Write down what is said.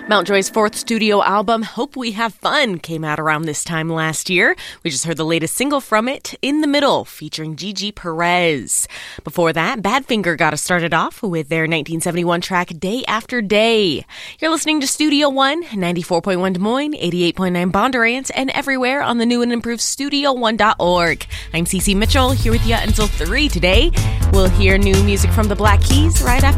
Mountjoy's fourth studio album, Hope We Have Fun, came out around this time last year. We just heard the latest single from it, In the Middle, featuring Gigi Perez. Before that, Badfinger got us started off with their 1971 track, Day After Day. You're listening to Studio One, 94.1 Des Moines, 88.9 Bondurant, and everywhere on the new and improved studio1.org. I'm Cece Mitchell, here with you until 3 today. We'll hear new music from the Black Keys right after